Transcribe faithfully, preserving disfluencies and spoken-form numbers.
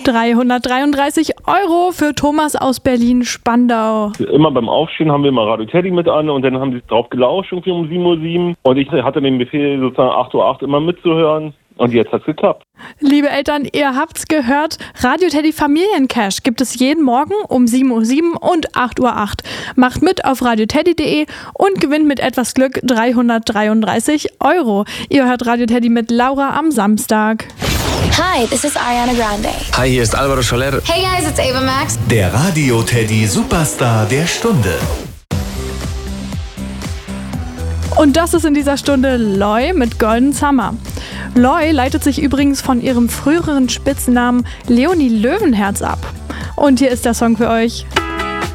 dreihundertdreiunddreißig Euro für Thomas aus Berlin-Spandau. Immer beim Aufstehen haben wir mal Radio Teddy mit an und dann haben sie drauf gelauscht, irgendwie um sieben Uhr sieben. Und ich hatte den Befehl, sozusagen acht Uhr acht immer mitzuhören. Und jetzt hat's geklappt. Liebe Eltern, ihr habt's gehört. Radio Teddy Familiencash gibt es jeden Morgen um sieben Uhr sieben und acht Uhr acht. Macht mit auf radioteddy punkt de und gewinnt mit etwas Glück dreihundertdreiunddreißig Euro. Ihr hört Radio Teddy mit Laura am Samstag. Hi, this is Ariana Grande. Hi, hier ist Alvaro Soler. Hey guys, it's Ava Max. Der Radio Teddy Superstar der Stunde. Und das ist in dieser Stunde Loy mit Golden Summer. Loy leitet sich übrigens von ihrem früheren Spitznamen Leonie Löwenherz ab. Und hier ist der Song für euch.